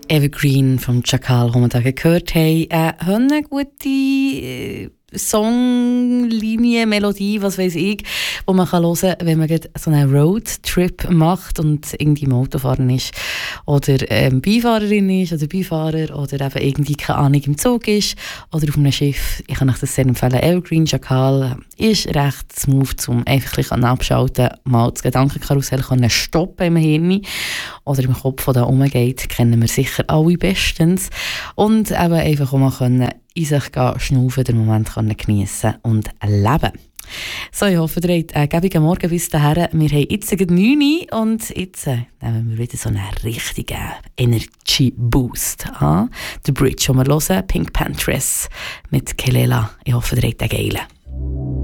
Evergreen vom Jackal, den wir da gehört haben. Eine gute Songlinie, Melodie, was weiß ich, wo man kann hören kann, wenn man so einen Roadtrip macht und irgendwie im Autofahren ist oder Beifahrerin ist oder Beifahrer oder eben irgendwie, keine Ahnung, im Zug ist oder auf einem Schiff. Ich kann euch das sehr empfehlen. Evergreen Jackal ist recht smooth, um einfach ein abschalten, mal das Gedankenkarussell stoppen im Hirn oder im Kopf, der da rumgeht, kennen wir sicher alle bestens. Und eben einfach auch mal in sich schnaufen, den Moment geniessen und leben. So, ich hoffe, ihr habt einen gäbigen Morgen bis dahin. Wir haben jetzt 9 Uhr und jetzt nehmen wir wieder so einen richtigen Energy-Boost an. The Bridge, den wir hören, Pink Panthers mit Kelela. Ich hoffe, ihr habt einen geilen.